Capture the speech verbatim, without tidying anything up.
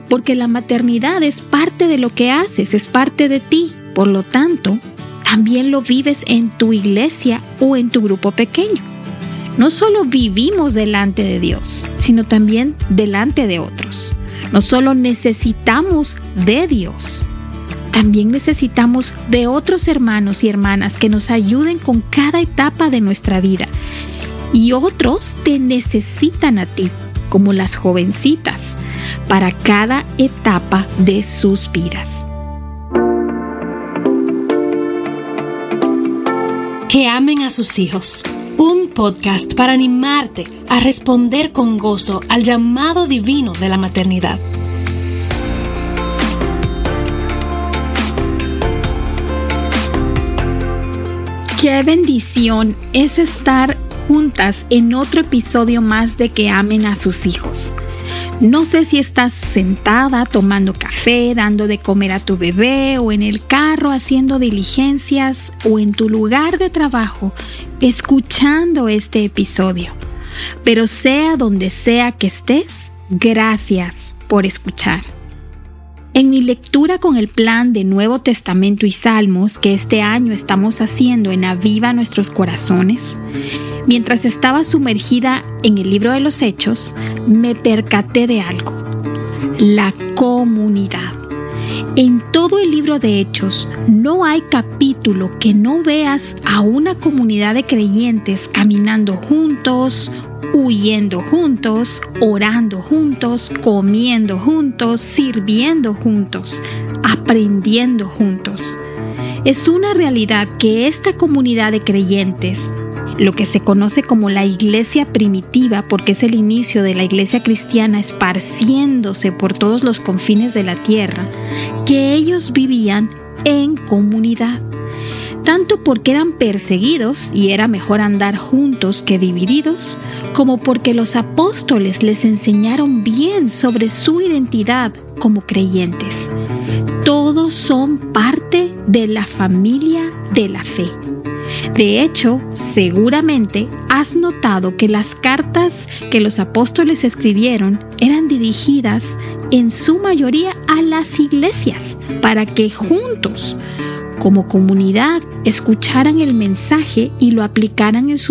porque la maternidad es parte de lo que haces, es parte de ti. Por lo tanto, también lo vives en tu iglesia o en tu grupo pequeño. No solo vivimos delante de Dios, sino también delante de otros. No solo necesitamos de Dios, también necesitamos de otros hermanos y hermanas que nos ayuden con cada etapa de nuestra vida. Y otros te necesitan a ti, como las jovencitas, para cada etapa de sus vidas. Que amen a sus hijos. Un podcast para animarte a responder con gozo al llamado divino de la maternidad. Qué bendición es estar juntas en otro episodio más de Que amen a sus hijos. No sé si estás sentada tomando café, dando de comer a tu bebé, o en el carro haciendo diligencias, o en tu lugar de trabajo escuchando este episodio. Pero sea donde sea que estés, gracias por escuchar. En mi lectura con el plan de Nuevo Testamento y Salmos que este año estamos haciendo en Aviva Nuestros Corazones, mientras estaba sumergida en el libro de los Hechos, me percaté de algo: la comunidad. En todo el libro de Hechos no hay capítulo que no veas a una comunidad de creyentes caminando juntos, huyendo juntos, orando juntos, comiendo juntos, sirviendo juntos, aprendiendo juntos. Es una realidad que esta comunidad de creyentes, lo que se conoce como la iglesia primitiva, porque es el inicio de la iglesia cristiana esparciéndose por todos los confines de la tierra, que ellos vivían en comunidad. Tanto porque eran perseguidos y era mejor andar juntos que divididos, como porque los apóstoles les enseñaron bien sobre su identidad como creyentes. Todos son parte de la familia de la fe. De hecho, seguramente has notado que las cartas que los apóstoles escribieron eran dirigidas en su mayoría a las iglesias, para que juntos, como comunidad, escucharan el mensaje y lo aplicaran en su